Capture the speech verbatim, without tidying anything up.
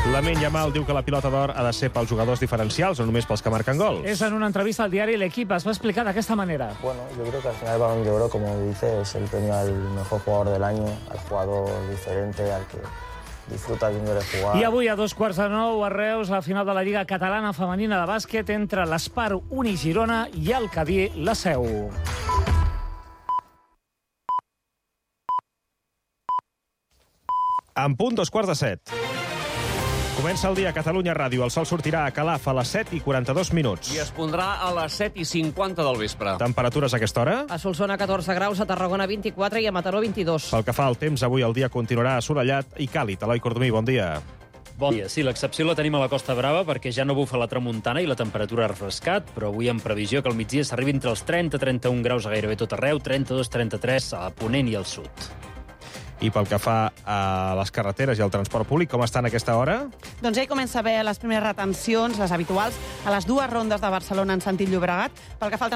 Lamine Yamal diu que la pilota d'or ha de ser pels jugadors diferencials o només pels que marquen gols. És en una entrevista al diari L'Equipo. Es va explicar d'aquesta manera. Bueno, yo creo que al final el Balón de Oro, como dice, es el premio al mejor jugador del año, al jugador diferente, al que disfruta viéndole jugar. I avui a dos quarts de nou a Reus, la final de la Lliga Catalana Femenina de Bàsquet entre l'Espar Uni Girona i el Cadí La Seu. En punt, dos quarts de set. Comença el dia a Catalunya Ràdio. El sol sortirà a Calaf a les set i quaranta-dos minuts. I es pondrà a les set i cinquanta del vespre. Temperatures a aquesta hora? A Solsona, catorze graus, a Tarragona, vint-i-quatre i a Mataró, vint-i-dos. Pel que fa al temps, avui el dia continuarà assolellat i càlid. Eloi Cordomí, bon dia. Bon dia. Sí, l'excepció la tenim a la Costa Brava perquè ja no bufa la tramuntana i la temperatura ha refrescat, però avui amb previsió que al migdia s'arribi entre els trenta i trenta-un graus a gairebé tot arreu, trenta-dos a trenta-tres a Ponent i al sud. I pel que fa a les carreteres i al transport públic, com estan a aquesta hora? Doncs ja hi comença a haver les primeres retencions, les habituals, a les dues rondes de Barcelona en sentit Llobregat. Pel que fa al